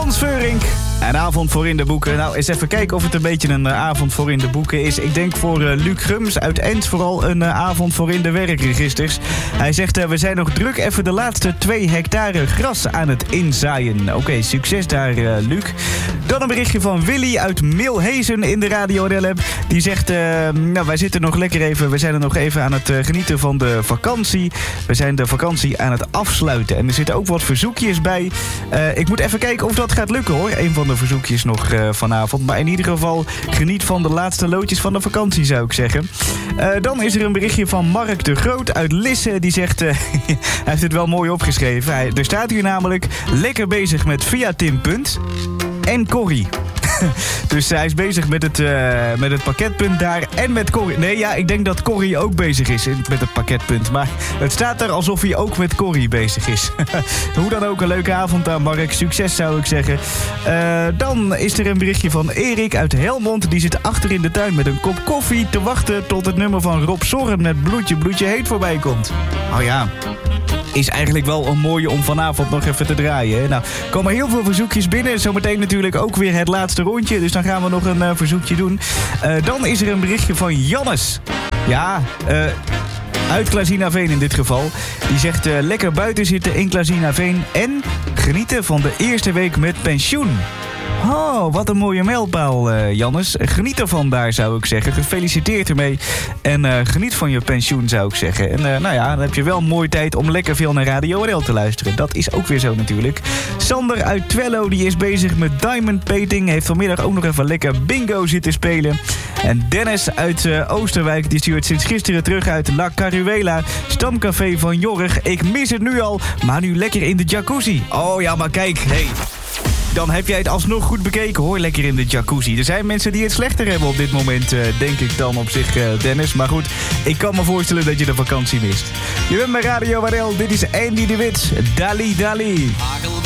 Frans Veurink. Een avond voor in de boeken. Nou, eens even kijken of het een beetje een avond voor in de boeken is. Ik denk voor Luc Grums uit Ent vooral een avond voor in de werkregisters. Hij zegt, we zijn nog druk even de laatste 2 hectare gras aan het inzaaien. Oké, succes daar, Luc. Dan een berichtje van Willy uit Milhezen in de Radio NL-app. Die zegt, wij zitten nog lekker even, we zijn er nog even aan het genieten van de vakantie. We zijn de vakantie aan het afsluiten. En er zitten ook wat verzoekjes bij. Ik moet even kijken of dat gaat lukken, hoor. Een van de verzoekjes nog vanavond. Maar in ieder geval geniet van de laatste loodjes van de vakantie, zou ik zeggen. Dan is er een berichtje van Mark de Groot uit Lisse. Die zegt, hij heeft het wel mooi opgeschreven. Er staat hier namelijk lekker bezig met Via Tim Punt en Corrie. Dus hij is bezig met het pakketpunt daar en met Corrie. Nee, ja, ik denk dat Corrie ook bezig is met het pakketpunt. Maar het staat er alsof hij ook met Corrie bezig is. Hoe dan ook, een leuke avond aan Mark. Succes, zou ik zeggen. Dan is er een berichtje van Erik uit Helmond. Die zit achter in de tuin met een kop koffie te wachten tot het nummer van Rob Zorn met Bloedje Heet voorbij komt. Oh ja, is eigenlijk wel een mooie om vanavond nog even te draaien. Hè? Nou, er komen heel veel verzoekjes binnen. Zometeen natuurlijk ook weer het laatste rondje. Dus dan gaan we nog een verzoekje doen. Dan is er een berichtje van Jannes. Ja, uit Klazinaveen in dit geval. Die zegt lekker buiten zitten in Klazinaveen en genieten van de eerste week met pensioen. Oh, wat een mooie mijlpaal, Jannes. Geniet ervan daar, zou ik zeggen. Gefeliciteerd ermee. En geniet van je pensioen, zou ik zeggen. En dan heb je wel een mooie tijd om lekker veel naar Radio NL te luisteren. Dat is ook weer zo natuurlijk. Sander uit Twello, die is bezig met diamond painting. Heeft vanmiddag ook nog even lekker bingo zitten spelen. En Dennis uit Oosterwijk, die stuurt sinds gisteren terug uit La Caruela. Stamcafé van Jorg. Ik mis het nu al, maar nu lekker in de jacuzzi. Oh ja, maar kijk, hey. Dan heb jij het alsnog goed bekeken, hoor. Lekker in de jacuzzi. Er zijn mensen die het slechter hebben op dit moment, denk ik dan op zich, Dennis. Maar goed, ik kan me voorstellen dat je de vakantie mist. Je bent bij Radio NL. Dit is Andy de Wit. Dali Dali.